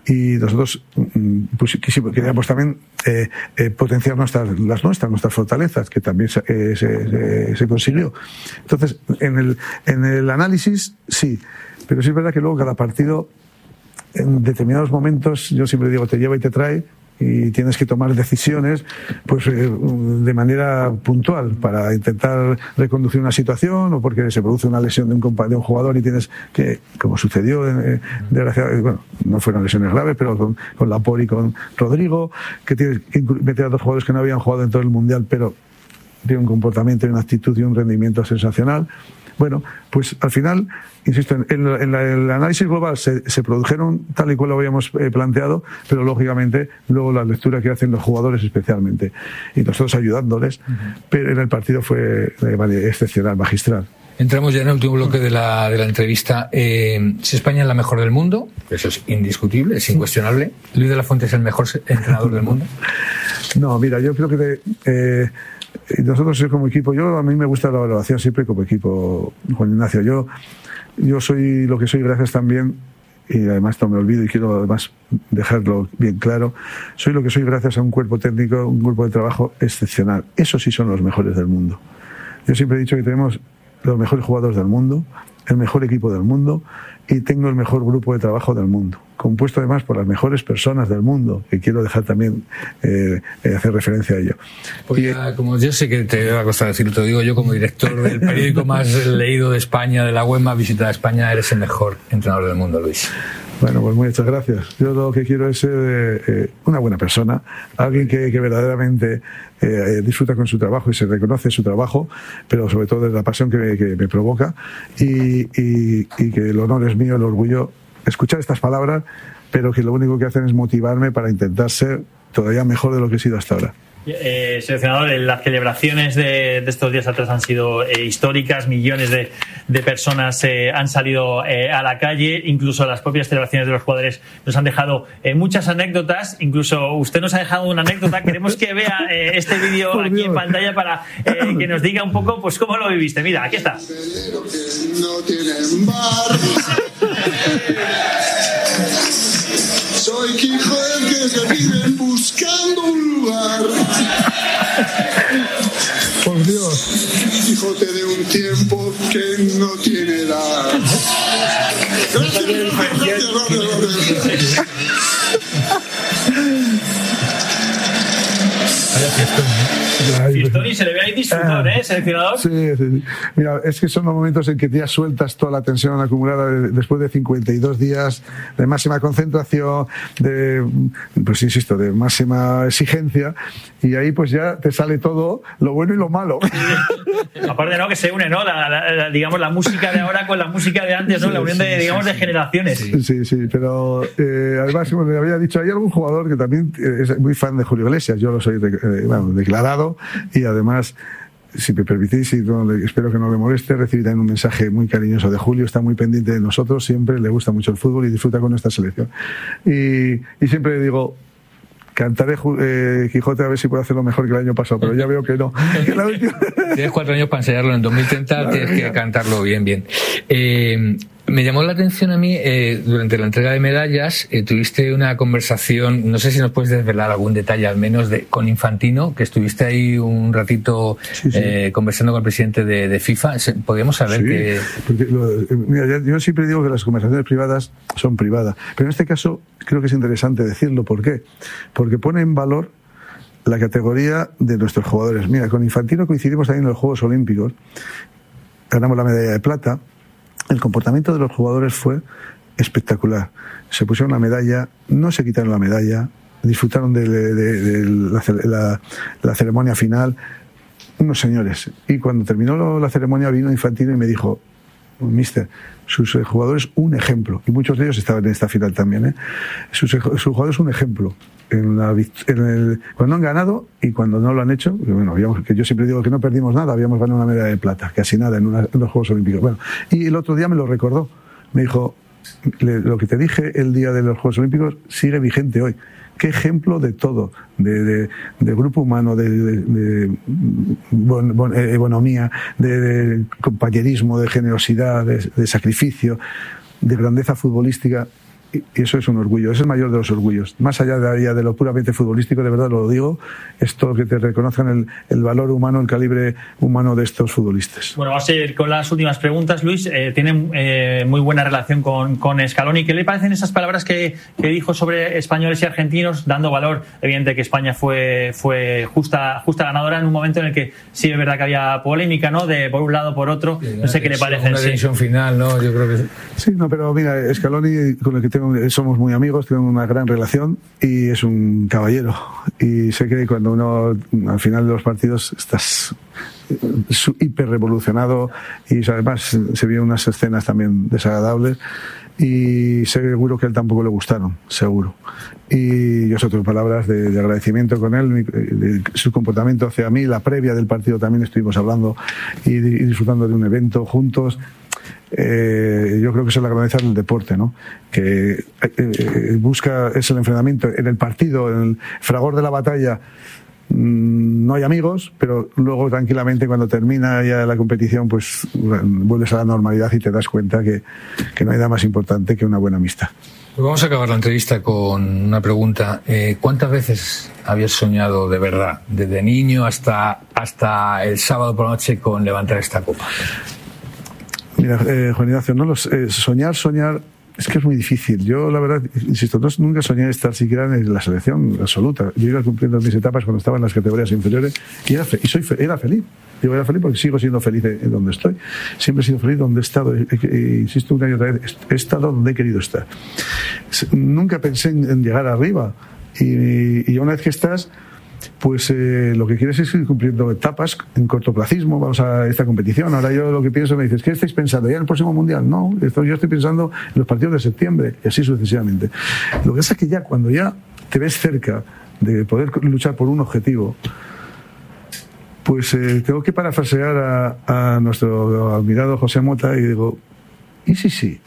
y nosotros queríamos también potenciar nuestras fortalezas, que también se consiguió. Entonces, en el análisis, sí, pero sí es verdad que luego cada partido, en determinados momentos, yo siempre digo, te lleva y te trae, y tienes que tomar decisiones pues de manera puntual para intentar reconducir una situación, o porque se produce una lesión de un jugador y tienes que, como sucedió desgraciadamente, bueno, no fueron lesiones graves, pero con Laporte y con Rodrigo, que tienes que meter a dos jugadores que no habían jugado en todo el Mundial, pero tienen un comportamiento y una actitud y un rendimiento sensacional. Bueno, pues al final, insisto, en el análisis global se produjeron tal y cual lo habíamos planteado, pero lógicamente luego la lectura que hacen los jugadores especialmente, y nosotros ayudándoles, pero en el partido fue excepcional, magistral. Entramos ya en el último bloque de la entrevista. Si España es la mejor del mundo, eso es indiscutible, es incuestionable. ¿Luis de la Fuente es el mejor entrenador del mundo? No, mira, yo creo que nosotros como equipo, a mí me gusta la valoración siempre como equipo, Juan Ignacio. Yo soy lo que soy gracias también, y además no me olvido y quiero además dejarlo bien claro, soy lo que soy gracias a un cuerpo técnico, un grupo de trabajo excepcional. Esos sí son los mejores del mundo. Yo siempre he dicho que tenemos los mejores jugadores del mundo, el mejor equipo del mundo, y tengo el mejor grupo de trabajo del mundo, compuesto además por las mejores personas del mundo, que quiero dejar también hacer referencia a ello. Pues ya, como yo sé que te va a costar decirlo, te lo digo yo como director del periódico más leído de España, de la web más visitada de España, eres el mejor entrenador del mundo, Luis. Bueno, pues muchas gracias. Yo lo que quiero es ser una buena persona, alguien que verdaderamente disfruta con su trabajo y se reconoce su trabajo, pero sobre todo de la pasión que me provoca, y que el honor es mío, el orgullo, escuchar estas palabras, pero que lo único que hacen es motivarme para intentar ser todavía mejor de lo que he sido hasta ahora. Seleccionador, las celebraciones de estos días atrás han sido históricas, millones de personas han salido a la calle, incluso las propias celebraciones de los jugadores nos han dejado muchas anécdotas, incluso usted nos ha dejado una anécdota. Queremos que vea este vídeo aquí en pantalla para que nos diga un poco pues cómo lo viviste. Mira, aquí está. No tienen bar. Soy Quijote que se vive buscando un lugar. Por Dios. Quijote de un tiempo que no tiene edad. Gracias. Fiestón, y se le ve ahí disfrutón, seleccionador. Sí. Mira, es que son los momentos en que ya sueltas toda la tensión acumulada después de 52 días de máxima concentración, pues insisto, de máxima exigencia, y ahí pues ya te sale todo lo bueno y lo malo. Aparte, ¿no?, que se une, ¿no?, digamos, la música de ahora con la música de antes, ¿no?, la unión de, digamos, de generaciones. Sí, pero además, como le había dicho, hay algún jugador que también es muy fan de Julio Iglesias. Yo lo soy declarado, y además, si me permitís, y espero que no le moleste, recibí también un mensaje muy cariñoso de Julio. Está muy pendiente de nosotros, siempre le gusta mucho el fútbol y disfruta con nuestra selección, y siempre le digo: cantaré Quijote a ver si puedo hacerlo mejor que el año pasado, pero ya veo que no. Tienes 4 años para ensayarlo, en 2030 tienes que cantarlo bien. Me llamó la atención a mí, durante la entrega de medallas, tuviste una conversación, no sé si nos puedes desvelar algún detalle al menos, con Infantino, que estuviste ahí un ratito conversando con el presidente de FIFA. ¿Podríamos saber que...? Mira, yo siempre digo que las conversaciones privadas son privadas, pero en este caso creo que es interesante decirlo. ¿Por qué? Porque pone en valor la categoría de nuestros jugadores. Mira, con Infantino coincidimos también en los Juegos Olímpicos, ganamos la medalla de plata. El comportamiento de los jugadores fue espectacular. Se pusieron la medalla, no se quitaron la medalla, disfrutaron de la ceremonia final, unos señores. Y cuando terminó la ceremonia vino Infantino y me dijo: Mister, sus jugadores un ejemplo, y muchos de ellos estaban en esta final también, sus jugadores un ejemplo cuando han ganado y cuando no lo han hecho. Bueno, que yo siempre digo que no perdimos nada, habíamos ganado una medalla de plata, casi nada en los Juegos Olímpicos. Bueno, y el otro día me lo recordó, me dijo: lo que te dije el día de los Juegos Olímpicos sigue vigente hoy. Qué ejemplo de todo, de grupo humano, de bonomía, de compañerismo, de generosidad, de sacrificio, de grandeza futbolística. y eso es un orgullo, es el mayor de los orgullos. Más allá de lo puramente futbolístico, de verdad lo digo, es todo que te reconozcan el valor humano, el calibre humano de estos futbolistas. Bueno, vamos a ir con las últimas preguntas, Luis. Tiene muy buena relación con Scaloni. ¿Qué le parecen esas palabras que dijo sobre españoles y argentinos, dando valor, evidente, que España fue justa ganadora en un momento en el que sí es verdad que había polémica, ¿no? De por un lado, por otro. No sé qué le parece. Una tensión final, ¿no? Yo creo que sí, no, pero mira, Scaloni, con el que somos muy amigos, tenemos una gran relación y es un caballero. Y sé que cuando uno al final de los partidos estás hiper revolucionado y además se vieron unas escenas también desagradables y seguro que a él tampoco le gustaron, seguro. Y yo sé otras palabras de agradecimiento con él, de su comportamiento hacia mí, la previa del partido también estuvimos hablando y disfrutando de un evento juntos. Yo creo que eso es la grandeza del deporte, ¿no? Que busca es el enfrentamiento en el partido, en el fragor de la batalla. No hay amigos, pero luego tranquilamente cuando termina ya la competición pues vuelves a la normalidad y te das cuenta que no hay nada más importante que una buena amistad. Pues vamos a acabar la entrevista con una pregunta. ¿Cuántas veces habías soñado de verdad, desde niño hasta el sábado por la noche, con levantar esta copa? Mira, Juan Ignacio, soñar es que es muy difícil. Yo, la verdad, insisto, nunca soñé estar siquiera en la selección absoluta. Yo iba cumpliendo mis etapas cuando estaba en las categorías inferiores y era feliz. Yo era feliz porque sigo siendo feliz en donde estoy. Siempre he sido feliz donde he estado. Insisto una y otra vez, he estado donde he querido estar. Nunca pensé en llegar arriba. Y una vez que estás, pues lo que quieres es ir cumpliendo etapas en cortoplacismo. Vamos a esta competición. Ahora yo lo que pienso, me dices, ¿qué estáis pensando? ¿Ya en el próximo mundial? No, yo estoy pensando en los partidos de septiembre y así sucesivamente. Lo que pasa es que ya cuando ya te ves cerca de poder luchar por un objetivo, pues tengo que parafrasear a nuestro admirado José Mota y digo, ¿y sí?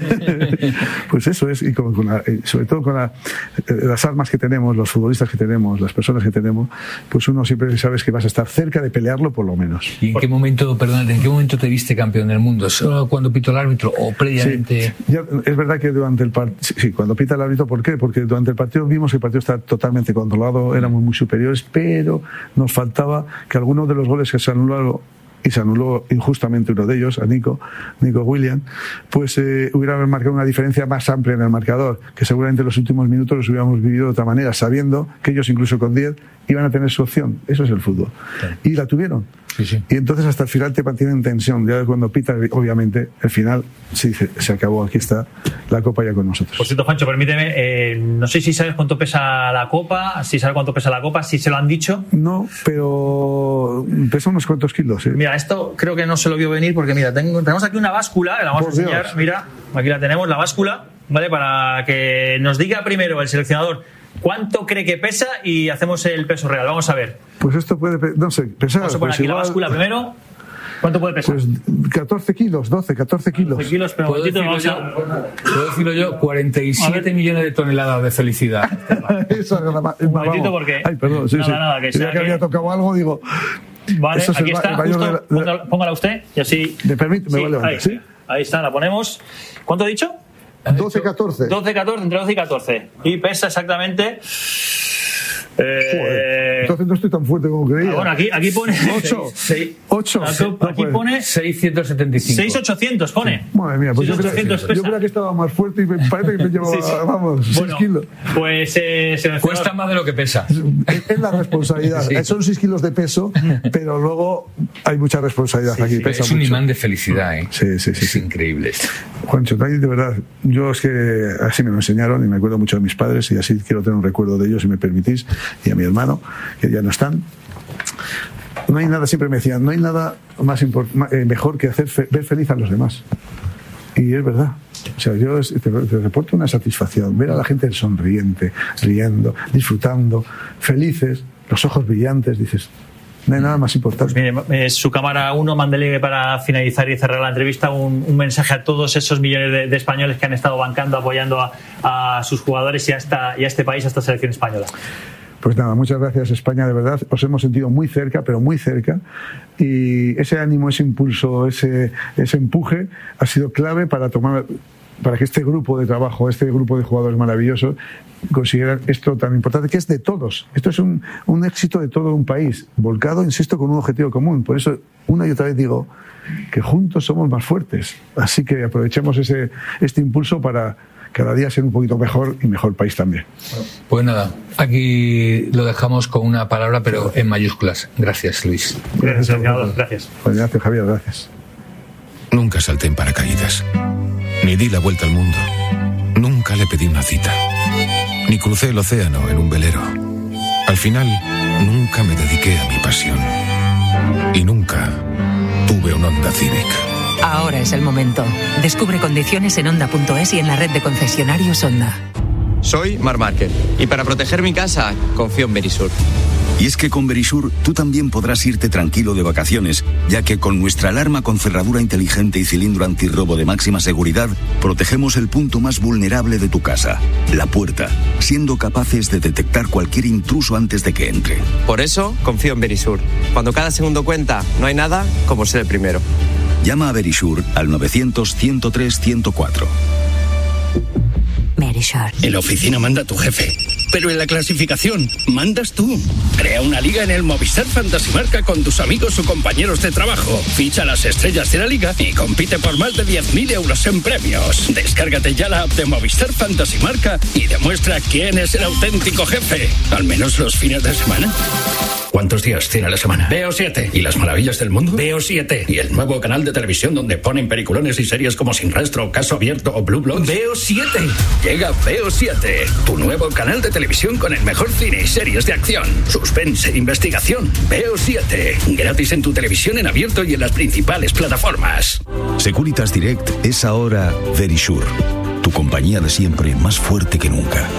Pues eso es, y sobre todo con las armas que tenemos, los futbolistas que tenemos, las personas que tenemos, pues uno siempre sabes que vas a estar cerca de pelearlo por lo menos. ¿Y en qué momento te viste campeón del mundo? ¿Solo cuando pitó el árbitro o previamente? Sí, es verdad que durante el partido, sí, cuando pita el árbitro, ¿por qué? Porque durante el partido vimos que el partido está totalmente controlado, éramos muy superiores, pero nos faltaba que algunos de los goles que se anularon, y se anuló injustamente uno de ellos, a Nico Williams, pues hubiera marcado una diferencia más amplia en el marcador, que seguramente en los últimos minutos los hubiéramos vivido de otra manera, sabiendo que ellos incluso con 10 iban a tener su opción. Eso es el fútbol. Sí. Y la tuvieron. Sí. Y entonces hasta el final te mantienen en tensión. Ya cuando pita, obviamente, el final sí, se acabó. Aquí está la copa ya con nosotros. Por cierto, Juancho, permíteme, no sé si sabes cuánto pesa la copa, si se lo han dicho. No, pero pesa unos cuantos kilos. ¿Sí? Mira, esto creo que no se lo vio venir porque mira, tenemos aquí una báscula, que la vamos a enseñar. Dios. Mira, aquí la tenemos, la báscula, ¿vale? Para que nos diga primero el seleccionador cuánto cree que pesa y hacemos el peso real. Vamos a ver. Pues esto puede, no sé, pesar. Vamos a poner pues aquí igual, la báscula primero. ¿Cuánto puede pesar? Pues 14 kilos, 14 kilos. 12 kilos, pero ¿Puedo decirlo yo? 47 millones de toneladas de felicidad. Eso es un momentito porque... Ay, perdón, sí. Nada, que ya que había tocado algo, digo... Vale, aquí está, justo, póngala usted y así... ¿Me permite? Me vale, ahí, ¿sí? Ahí está, la ponemos. ¿Cuánto he dicho? 12-14. 12-14, entre 12 y 14. Y pesa exactamente... entonces no estoy tan fuerte como creía. Bueno, aquí pone 8. Aquí pone 675. 6,800 pone. Madre mía, pues yo creo que estaba más fuerte y me parece que me llevaba, vamos, 6 kilos. Pues cuesta más de lo que pesa. Es la responsabilidad. Sí. Son 6 kilos de peso, pero luego hay mucha responsabilidad aquí. Pesa es un mucho. imán de felicidad, ¿eh? Sí. Es increíble. Juancho, de verdad, yo es que así me lo enseñaron y me acuerdo mucho de mis padres y así quiero tener un recuerdo de ellos, si me permitís, y a mi hermano, que ya no están. No hay nada, siempre me decían, no hay nada mejor que hacer ver feliz a los demás. Y es verdad. O sea, yo te reporto una satisfacción. Ver a la gente sonriente, riendo, disfrutando, felices, los ojos brillantes, dices, no hay nada más importante. Pues mire, su cámara 1, mándele para finalizar y cerrar la entrevista un mensaje a todos esos millones de españoles que han estado bancando, apoyando a sus jugadores y a este país, a esta selección española. Pues nada, muchas gracias España, de verdad, os hemos sentido muy cerca, pero muy cerca, y ese ánimo, ese impulso, ese empuje ha sido clave para tomar para que este grupo de trabajo, este grupo de jugadores maravillosos consiguieran esto tan importante, que es de todos. Esto es un éxito de todo un país, volcado, insisto, con un objetivo común. Por eso, una y otra vez digo que juntos somos más fuertes. Así que aprovechemos este impulso para cada día ser un poquito mejor y mejor país también. Pues nada, aquí lo dejamos con una palabra, pero en mayúsculas. Gracias, Luis. Gracias, Salgado. Gracias. Gracias, Javier. Gracias. Nunca salté en paracaídas, ni di la vuelta al mundo, nunca le pedí una cita, ni crucé el océano en un velero. Al final, nunca me dediqué a mi pasión y nunca tuve un Honda Civic. Ahora es el momento. Descubre condiciones en Honda.es y en la red de concesionarios Honda. Soy Marc Márquez y para proteger mi casa confío en Verisur. Y es que con Verisur tú también podrás irte tranquilo de vacaciones, ya que con nuestra alarma con cerradura inteligente y cilindro antirrobo de máxima seguridad, protegemos el punto más vulnerable de tu casa, la puerta, siendo capaces de detectar cualquier intruso antes de que entre. Por eso confío en Verisur. Cuando cada segundo cuenta, no hay nada como ser el primero. Llama a Verisur al 900-103-104. Verisur. En la oficina manda tu jefe, pero en la clasificación mandas tú. Crea una liga en el Movistar Fantasy Marca con tus amigos o compañeros de trabajo. Ficha las estrellas de la liga y compite por más de 10.000 euros en premios. Descárgate ya la app de Movistar Fantasy Marca y demuestra quién es el auténtico jefe. Al menos los fines de semana. ¿Cuántos días tiene la semana? Veo 7. ¿Y las maravillas del mundo? Veo 7. ¿Y el nuevo canal de televisión donde ponen peliculones y series como Sin Rastro, Caso Abierto o Blue Bloods? Veo 7. Llega Veo 7, tu nuevo canal de televisión con el mejor cine y series de acción, suspense, investigación. Veo 7. Gratis en tu televisión en abierto y en las principales plataformas. Securitas Direct es ahora Verisur, tu compañía de siempre más fuerte que nunca.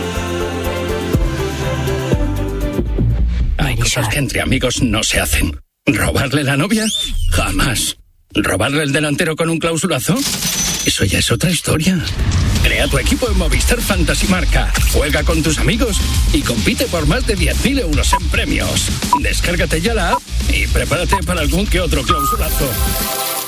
Hay cosas que entre amigos no se hacen. ¿Robarle la novia? Jamás. ¿Robarle el delantero con un clausulazo? Eso ya es otra historia. Crea tu equipo en Movistar Fantasy Marca. Juega con tus amigos y compite por más de 10.000 euros en premios. Descárgate ya la app y prepárate para algún que otro clausulazo.